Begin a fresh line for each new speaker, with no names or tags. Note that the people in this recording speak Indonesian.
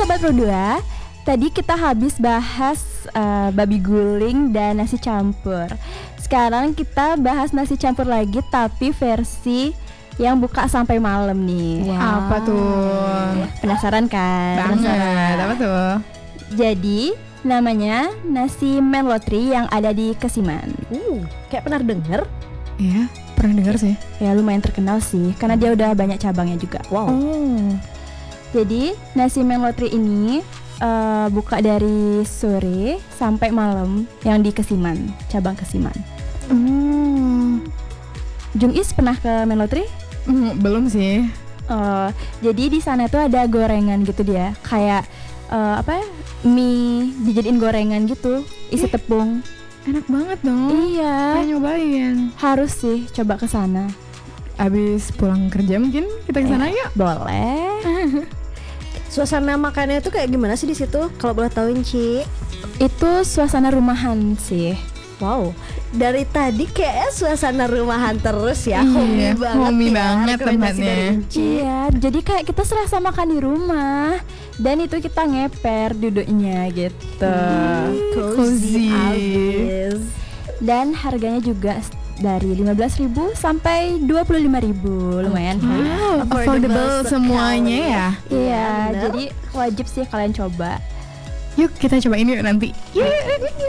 Sobat Pro 2, tadi kita habis bahas babi guling dan nasi campur. Sekarang kita bahas nasi campur lagi tapi versi yang buka sampai malam nih.
Wow. Apa tuh?
Penasaran kan?
Banget. Apa tuh?
Jadi namanya nasi Menlotri yang ada di Kesiman.
Kayak pernah denger.
Iya, pernah dengar sih.
Ya lumayan terkenal sih, karena dia udah banyak cabangnya juga.
Wow.
Jadi nasi Menlotri ini buka dari sore sampai malam yang di Kesiman, cabang Kesiman. Jungis pernah ke Menlotri?
Belum sih.
Jadi di sana tuh ada gorengan gitu dia, kayak mie dijadiin gorengan gitu, isi tepung.
Enak banget dong.
Iya.
Pengen nyobain.
Harus sih coba ke sana.
Abis pulang kerja mungkin kita ke sana yuk.
Boleh.
Suasana makannya tuh kayak gimana sih di situ? Kalau boleh tahu, Ci.
Itu suasana rumahan sih.
Wow, dari tadi kayaknya suasana rumahan terus ya.
Iya, homey
ya,
banget
rekomendasi
tempatnya.
dari Ci.
Iya, jadi kayak kita serasa makan di rumah. Dan itu kita ngeper duduknya gitu.
Cozy abis.
Dan harganya juga dari 15.000 sampai 25.000, lumayan kan?
Wow,
Affordable
affordable
sekali.
semuanya ya.
Iya,
bener.
jadi wajib sih kalian coba.
Yuk kita cobain yuk nanti. Yuk.